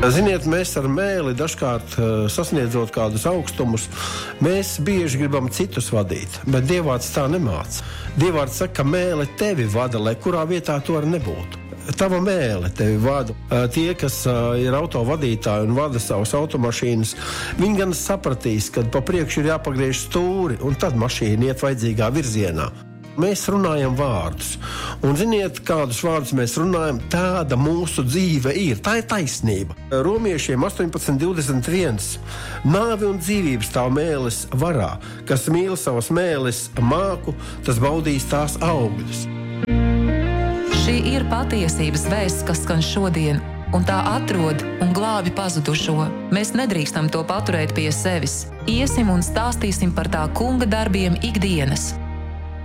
Ziniet, mēs ar mēli dažkārt sasniedzot kādus augstumus, mēs bieži gribam citus vadīt, bet Dievvvārds tā nemāca. Dievvvārds saka, ka mēle tevi vada, lai kurā vietā tu arī nebūtu. Tava mēle tevi vada. Tie, kas ir autovadītāji un vada savas automašīnas, viņi gan sapratīs, ka pa priekšu ir jāpagriež stūri, un tad mašīna iet vajadzīgā virzienā. Mēs runājam vārdus. Un ziniet, kādus vārdus mēs runājam, tāda mūsu dzīve ir. Tā ir taisnība. Romiešiem 18:21. Nāve un dzīvība stāv mēles varā. Kas mīl savas mēles māku, tas baudīs tās augļus. Šī ir patiesības vēsts, kas skan šodien, un tā atrod un glābi pazudušo. Mēs nedrīkstam to paturēt pie sevis. Iesim un stāstīsim par tā kunga darbiem ikdienas.